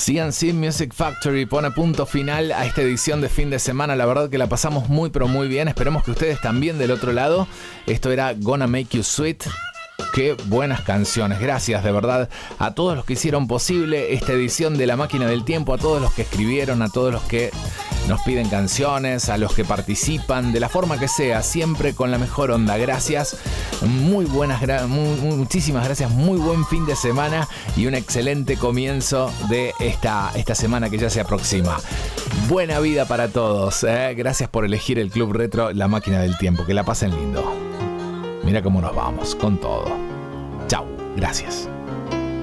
CNC Music Factory pone punto final a esta edición de fin de semana. La verdad que la pasamos muy pero muy bien. Esperemos que ustedes también del otro lado. Esto era Gonna Make You Sweet. Qué buenas canciones. Gracias de verdad a todos los que hicieron posible esta edición de La Máquina del Tiempo, a todos los que escribieron, a todos los que nos piden canciones, a los que participan, de la forma que sea, siempre con la mejor onda. Gracias, muchísimas gracias, muy buen fin de semana y un excelente comienzo de esta semana que ya se aproxima. Buena vida para todos, gracias por elegir el Club Retro La Máquina del Tiempo, que la pasen lindo. Mira cómo nos vamos, con todo. Chau, gracias.